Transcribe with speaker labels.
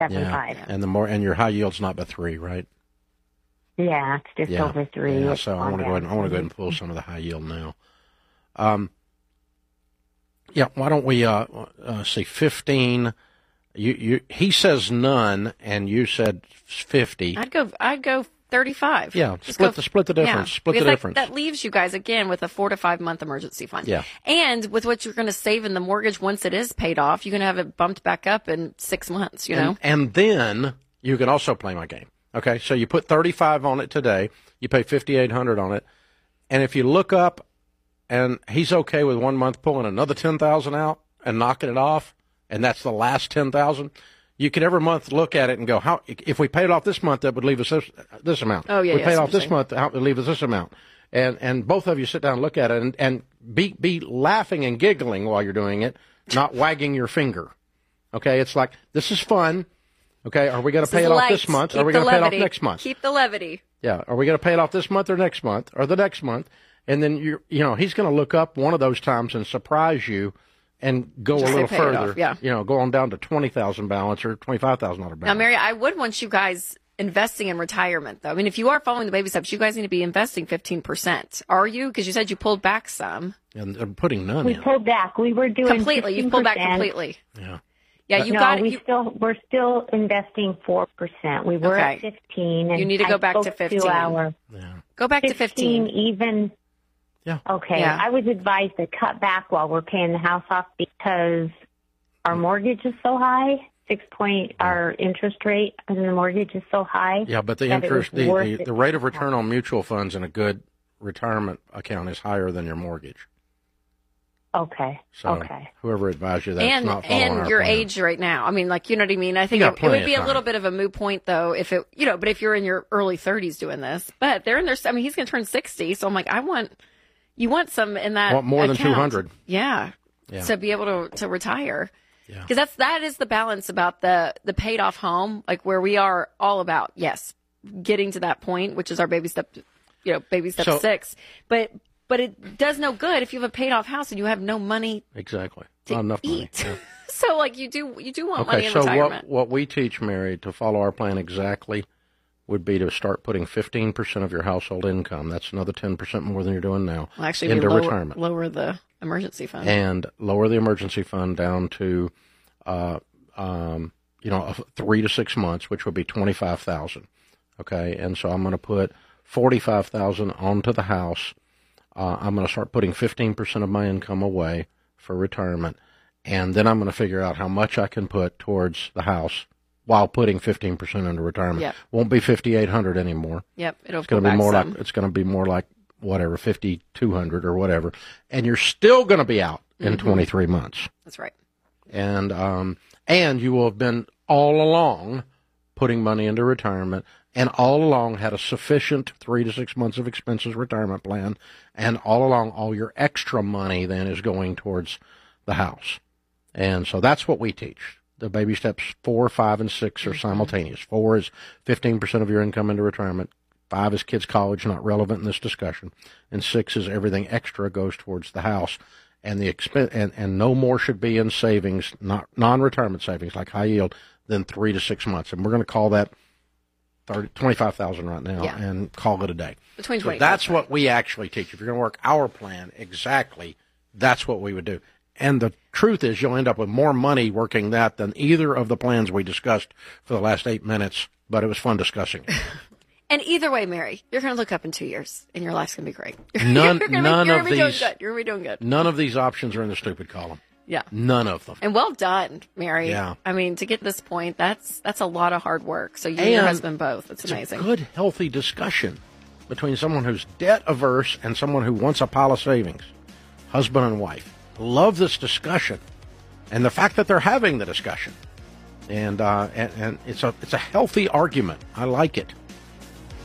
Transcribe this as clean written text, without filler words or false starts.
Speaker 1: 7.5.
Speaker 2: And your high yield's not but 3, right?
Speaker 1: Yeah, it's just over 3.
Speaker 2: Yeah, so I want to go ahead and pull some of the high yield now. Why don't we say 15? He says none, and you said 50.
Speaker 3: I'd go 35.
Speaker 2: Yeah, split the difference.
Speaker 3: Yeah,
Speaker 2: split the difference.
Speaker 3: That leaves you guys again with a 4 to 5 month emergency fund.
Speaker 2: Yeah,
Speaker 3: and with what you're going to save in the mortgage once it is paid off, you're going to have it bumped back up in 6 months. You know,
Speaker 2: and then you can also play my game. Okay, so you put 35 on it today, you pay 5,800 on it, and if you look up, and he's okay with 1 month pulling another 10,000 out and knocking it off, and that's the last 10,000. You could every month look at it and go, how if we paid off this month, that would leave us this amount.
Speaker 3: Oh yeah,
Speaker 2: we paid off this month, that would leave us this amount. And both of you sit down and look at it and be laughing and giggling while you're doing it, not wagging your finger. Okay, it's like, this is fun. Okay, are we going to pay it off this month? Are we going to pay it off next month?
Speaker 3: Keep the levity.
Speaker 2: Yeah, are we going to pay it off this month or next month or the next month? And then he's going to look up one of those times and surprise you and go a little further. Go on down to $20,000 balance or $25,000 balance.
Speaker 3: Now, Mary, I would want you guys investing in retirement, though. I mean, if you are following the baby steps, you guys need to be investing 15%. Are you? Because you said you pulled back some.
Speaker 2: Putting none in.
Speaker 1: We pulled back. We were doing
Speaker 3: completely.
Speaker 1: 15%.
Speaker 3: You pulled back completely.
Speaker 2: Yeah.
Speaker 3: Yeah,
Speaker 1: we're still investing 4%. We were at 15. And
Speaker 3: you need to go back to 15. Go back to 15.
Speaker 1: Even.
Speaker 2: Yeah.
Speaker 1: Okay.
Speaker 3: Yeah.
Speaker 1: I was advised to cut back while we're paying the house off because our mortgage is so high. Our interest rate on the mortgage is so high.
Speaker 2: Yeah, but the interest, the rate of return on mutual funds in a good retirement account is higher than your mortgage.
Speaker 1: Okay.
Speaker 2: So whoever advised you that's not following our
Speaker 3: and your
Speaker 2: plan.
Speaker 3: age right now. I mean, you know what I mean? I think it would be a little bit of a moot point, though, but if you're in your early 30s doing this. But they're in their, I mean, he's going to turn 60, so I'm like, you want some in that
Speaker 2: want more
Speaker 3: account.
Speaker 2: Than 200.
Speaker 3: Yeah. To be able to retire.
Speaker 2: Yeah.
Speaker 3: Because that is the balance about the paid off home, like where we are all about, yes, getting to that point, which is our baby step 6. But it does no good if you have a paid off house and you have no money.
Speaker 2: Exactly.
Speaker 3: To
Speaker 2: Not enough
Speaker 3: eat.
Speaker 2: money. Yeah.
Speaker 3: So you do want money in retirement.
Speaker 2: So what we teach, Mary, to follow our plan exactly would be to start putting 15% of your household income. That's another 10% more than you're doing now.
Speaker 3: Well, actually,
Speaker 2: into retirement.
Speaker 3: Lower the emergency fund.
Speaker 2: And lower the emergency fund down to 3 to 6 months, which would be $25,000. Okay, and so I'm going to put $45,000 onto the house. I'm going to start putting 15% of my income away for retirement, and then I'm going to figure out how much I can put towards the house while putting 15% into retirement.
Speaker 3: Yep.
Speaker 2: Won't be $5,800 anymore.
Speaker 3: Yep,
Speaker 2: it's going to be more like it's going to be more like whatever $5,200 or whatever, and you're still going to be out in 23 months.
Speaker 3: That's right.
Speaker 2: And you will have been all along putting money into retirement, and all along had a sufficient 3 to 6 months of expenses retirement plan, and all along all your extra money then is going towards the house. And so that's what we teach. The baby steps 4, 5, and 6 are simultaneous. 4 is 15% of your income into retirement. 5 is kids' college, not relevant in this discussion. And 6 is everything extra goes towards the house. And the and no more should be in savings, not non-retirement savings like high yield, than 3 to 6 months. And we're going to call that $25,000 right now and call it a day.
Speaker 3: Between 20.
Speaker 2: That's what we actually teach. If you're going to work our plan exactly, that's what we would do. And the truth is you'll end up with more money working that than either of the plans we discussed for the last 8 minutes, but it was fun discussing it.
Speaker 3: And either way, Mary, you're going to look up in 2 years, and your life's going to be great.
Speaker 2: None
Speaker 3: of these. You're going to be doing good.
Speaker 2: None of these options are in the stupid column.
Speaker 3: Yeah.
Speaker 2: None of them.
Speaker 3: And well done, Mary.
Speaker 2: Yeah.
Speaker 3: I mean, to get to this point, that's a lot of hard work. So you and your husband both. It's amazing.
Speaker 2: It's a good, healthy discussion between someone who's debt averse and someone who wants a pile of savings. Husband and wife. Love this discussion. And the fact that they're having the discussion. And it's a healthy argument. I like it.